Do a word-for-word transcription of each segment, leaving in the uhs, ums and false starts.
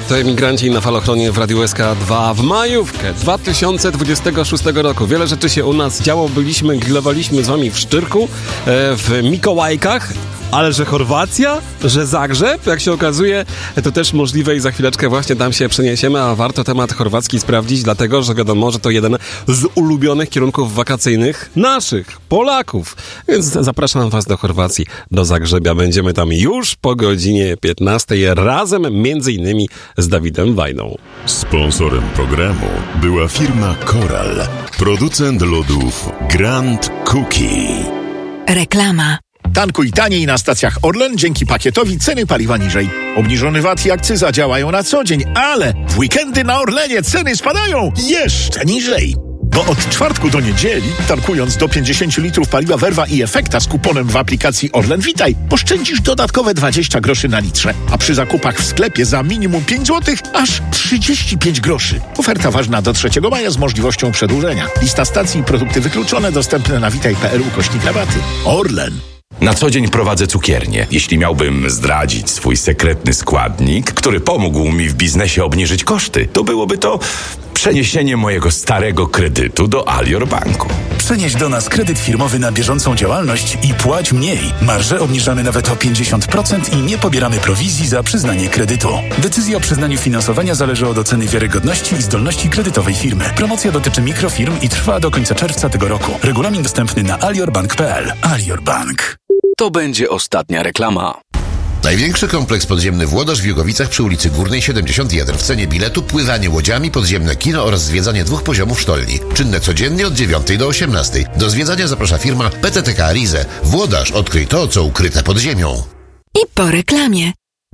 To Emigranci na Falochronie w Radiu S K dwa w majówkę dwa tysiące dwudziestego szóstego roku. Wiele rzeczy się u nas działo, byliśmy, grillowaliśmy z wami w Szczyrku, w Mikołajkach, ale że Chorwacja, że Zagrzeb, jak się okazuje, to też możliwe i za chwileczkę właśnie tam się przeniesiemy, a warto temat chorwacki sprawdzić, dlatego, że wiadomo, że to jeden z ulubionych kierunków wakacyjnych naszych, Polaków. Więc zapraszam was do Chorwacji, do Zagrzebia. Będziemy tam już po godzinie piętnastej razem między innymi z Dawidem Wajną. Sponsorem programu była firma Coral, producent lodów Grand Cookie. Reklama. Tankuj taniej na stacjach Orlen, dzięki pakietowi ceny paliwa niżej. Obniżony V A T i akcyza działają na co dzień, ale w weekendy na Orlenie ceny spadają jeszcze niżej. Bo od czwartku do niedzieli, tankując do pięćdziesiąt litrów paliwa Verva i Efekta z kuponem w aplikacji Orlen Witaj, oszczędzisz dodatkowe dwadzieścia groszy na litrze, a przy zakupach w sklepie za minimum pięć złotych aż trzydzieści pięć groszy. Oferta ważna do trzeciego maja z możliwością przedłużenia. Lista stacji i produkty wykluczone dostępne na witaj kropka p l ukośnik rabaty. Orlen. Na co dzień prowadzę cukiernię. Jeśli miałbym zdradzić swój sekretny składnik, który pomógł mi w biznesie obniżyć koszty, to byłoby to przeniesienie mojego starego kredytu do Alior Banku. Przenieś do nas kredyt firmowy na bieżącą działalność i płać mniej. Marże obniżamy nawet o pięćdziesiąt procent i nie pobieramy prowizji za przyznanie kredytu. Decyzja o przyznaniu finansowania zależy od oceny wiarygodności i zdolności kredytowej firmy. Promocja dotyczy mikrofirm i trwa do końca czerwca tego roku. Regulamin dostępny na aliorbank kropka p l. Alior Bank. To będzie ostatnia reklama. Największy kompleks podziemny Włodarz w Jugowicach przy ulicy Górnej siedemdziesiąt jeden. W cenie biletu pływanie łodziami, podziemne kino oraz zwiedzanie dwóch poziomów sztolni. Czynne codziennie od dziewiątej do osiemnastej. Do zwiedzania zaprasza firma P T T K Rize. Włodarz, odkryj to, co ukryte pod ziemią. I po reklamie.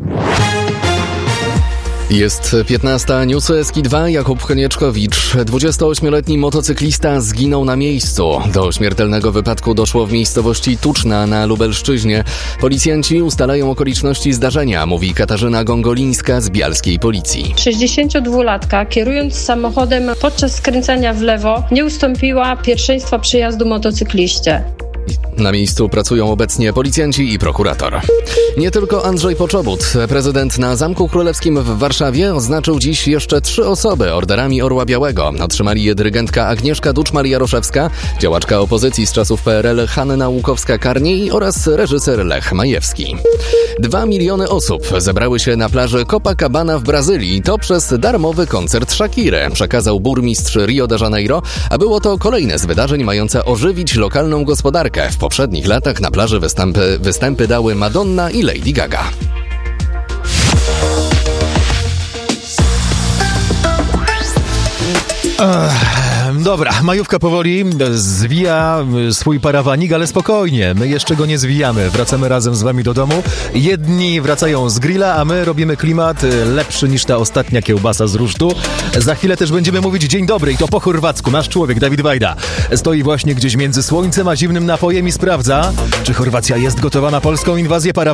Jest piętnasta, newsy S K dwa, Jakub Chonieczkowicz. dwudziestoośmioletni motocyklista zginął na miejscu. Do śmiertelnego wypadku doszło w miejscowości Tuczna na Lubelszczyźnie. Policjanci ustalają okoliczności zdarzenia, mówi Katarzyna Gongolińska z bialskiej policji. sześćdziesięciodwulatka, kierując samochodem podczas skręcania w lewo, nie ustąpiła pierwszeństwa przejazdu motocykliście. Na miejscu pracują obecnie policjanci i prokurator. Nie tylko Andrzej Poczobut. Prezydent na Zamku Królewskim w Warszawie oznaczył dziś jeszcze trzy osoby orderami Orła Białego. Otrzymali je dyrygentka Agnieszka Duczmar-Jaroszewska, działaczka opozycji z czasów P R L Hanna Łukowska-Karniej oraz reżyser Lech Majewski. Dwa miliony osób zebrały się na plaży Copacabana w Brazylii. To przez darmowy koncert Shakiry, przekazał burmistrz Rio de Janeiro, a było to kolejne z wydarzeń mające ożywić lokalną gospodarkę. W poprzednich latach na plaży występy, występy dały Madonna i Lady Gaga. Ech, dobra, majówka powoli zwija swój parawanik, ale spokojnie, my jeszcze go nie zwijamy. Wracamy razem z wami do domu. Jedni wracają z grilla, a my robimy klimat lepszy niż ta ostatnia kiełbasa z rusztu. Za chwilę też będziemy mówić dzień dobry i to po chorwacku. Nasz człowiek, Dawid Wajda, stoi właśnie gdzieś między słońcem a zimnym napojem i sprawdza, czy Chorwacja jest gotowa na polską inwazję parawanku.